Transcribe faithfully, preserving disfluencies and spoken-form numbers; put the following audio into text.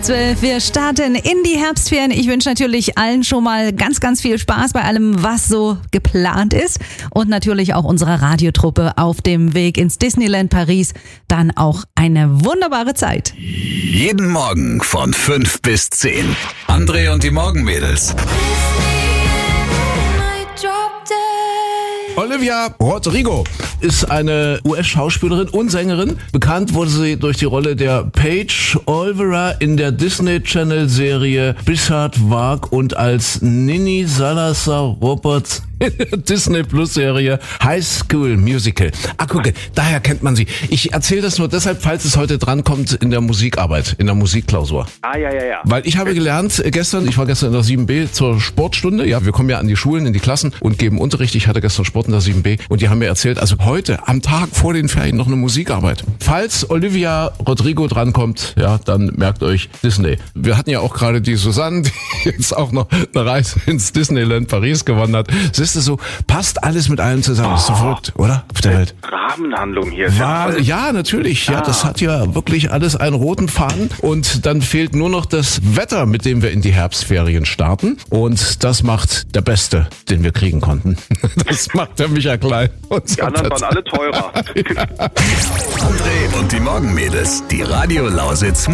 zwölf. Wir starten in die Herbstferien. Ich wünsche natürlich allen schon mal ganz, ganz viel Spaß bei allem, was so geplant ist. Und natürlich auch unserer Radiotruppe auf dem Weg ins Disneyland Paris. Dann auch eine wunderbare Zeit. Jeden Morgen von fünf bis zehn. André und die Morgenmädels. Olivia Rodrigo ist eine U S-Schauspielerin und Sängerin. Bekannt wurde sie durch die Rolle der Paige Olvera in der Disney-Channel-Serie Bizarre Varg und als Nini Salazar Roberts in der Disney-Plus-Serie High School Musical. Ah, gucke, daher kennt man sie. Ich erzähle das nur deshalb, falls es heute drankommt in der Musikarbeit, in der Musikklausur. Ah, ja, ja, ja. Weil ich habe gelernt gestern, ich war gestern in der sieben b zur Sportstunde. Ja, wir kommen ja an die Schulen, in die Klassen und geben Unterricht. Ich hatte gestern Sport in der sieben b und die haben mir erzählt, also heute am Tag vor den Ferien noch eine Musikarbeit. Falls Olivia Rodrigo drankommt, ja, dann merkt euch Disney. Wir hatten ja auch gerade die Susanne, die jetzt auch noch eine Reise ins Disneyland Paris gewonnen hat. Siehst du so, passt alles mit allem zusammen. Das ist doch verrückt, oder? Auf der Welt. Rahmenhandlung hier. War, ja, natürlich. Ja, das hat ja wirklich alles einen roten Faden. Und dann fehlt nur noch das Wetter, mit dem wir in die Herbstferien starten. Und das macht der Beste, den wir kriegen konnten. Das macht der Micha Klein. Die anderen waren alle teurer. André und die Morgenmädels. Die Radio Lausitz